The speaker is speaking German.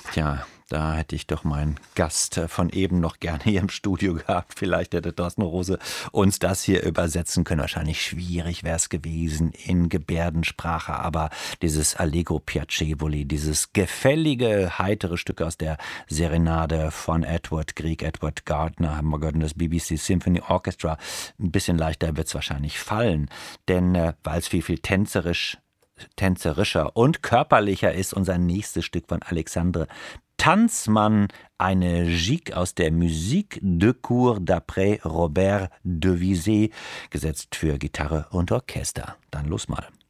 Tja, da hätte ich doch meinen Gast von eben noch gerne hier im Studio gehabt. Vielleicht hätte Thorsten Rose uns das hier übersetzen können. Wahrscheinlich schwierig wäre es gewesen in Gebärdensprache, aber dieses Allegro Piacevoli, dieses gefällige, heitere Stück aus der Serenade von Edward Grieg, Edward Gardner, haben wir gehört, das BBC Symphony Orchestra. Ein bisschen leichter wird es wahrscheinlich fallen, denn weil es viel tänzerischer und körperlicher ist. Unser nächstes Stück von Alexandre Tanzmann, eine Gigue aus der Musique de Cour d'après Robert Devisé, gesetzt für Gitarre und Orchester. Dann los mal.